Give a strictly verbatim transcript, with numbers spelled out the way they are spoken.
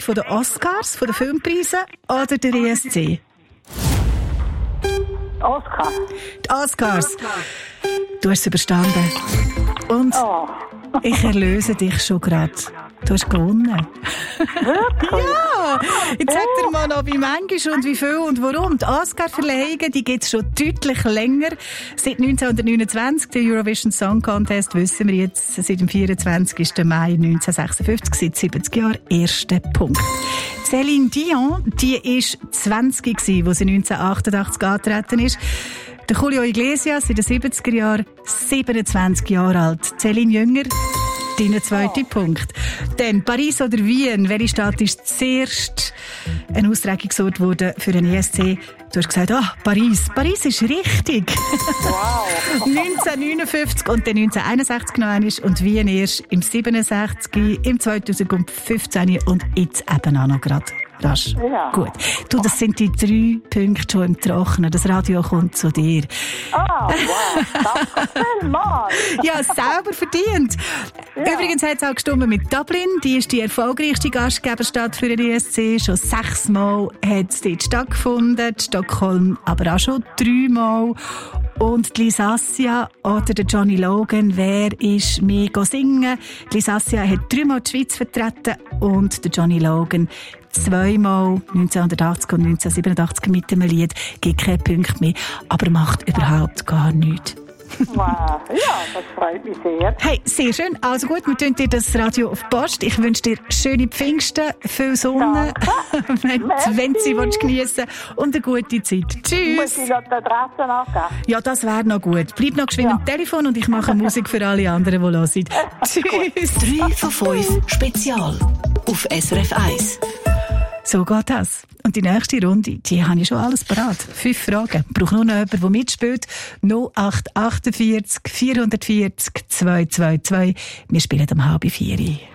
von den Oscars, von den Filmpreisen oder der E S C? Oscar. Die Oscars. Du hast es überstanden. Und Oh. ich erlöse dich schon gerade. Du hast gewonnen. Wirklich? Ja! Jetzt sag dir mal noch, wie manchmal und wie viel und warum. Die Oscar-Verleihungen, die gibt es schon deutlich länger. Seit neunzehnhundertneunundzwanzig, der Eurovision Song Contest, wissen wir jetzt, seit dem vierundzwanzigsten Mai neunzehnhundertsechsundfünfzig, seit siebzig Jahren, erster Punkt. Céline Dion, die war zwanzig, als sie neunzehnhundertachtundachtzig angetreten ist. Der Julio Iglesias in den siebziger Jahren, siebenundzwanzig Jahre alt. Céline Jünger, dein zweiter oh. Punkt. Dann Paris oder Wien. Welche Stadt ist zuerst ein Austragungsort wurde für den E S C? Du hast gesagt, ah, Paris. Paris ist richtig. Wow. neunzehnhundertneunundfünfzig und dann neunzehnhunderteinundsechzig noch einmal und Wien erst im siebenundsechzig, im zweitausendfünfzehn und jetzt eben auch noch gerade. Rasch. Ja. Gut. Du, das sind die drei Punkte schon im Trockenen. Das Radio kommt zu dir. Ah, wow. Danke vielmals. Ja, selber verdient. Ja. Übrigens hat es auch gestimmt mit Dublin. Die ist die erfolgreichste Gastgeberstadt für den E S C. Schon sechsmal hat es dort stattgefunden. Stockholm aber auch schon dreimal. Und die Lisassia oder der Johnny Logan, wer ist mehr singen? Die Lisassia hat dreimal die Schweiz vertreten und der Johnny Logan zweimal neunzehnhundertachtzig und neunzehnhundertsiebenundachtzig mit dem Lied. Gibt keinen Punkt mehr, aber macht überhaupt gar nichts. Wow. Ja, das freut mich sehr. Hey, sehr schön. Also gut, wir tun dir das Radio auf die Post. Ich wünsche dir schöne Pfingsten, viel Sonne, wenn, wenn sie geniessen und eine gute Zeit. Tschüss. Muss ich noch die Adresse angeben? Ja, das wäre noch gut. Bleib noch geschwind Ja. am Telefon und ich mache Musik für alle anderen, die hören. Tschüss. drei von fünf Spezial auf S R F eins. So geht das. Und die nächste Runde, die habe ich schon alles parat. Fünf Fragen. Ich brauche nur noch jemanden, der mitspielt. null acht acht vier vierhundertvierzig zweihundertvierzig. Wir spielen um halb vier.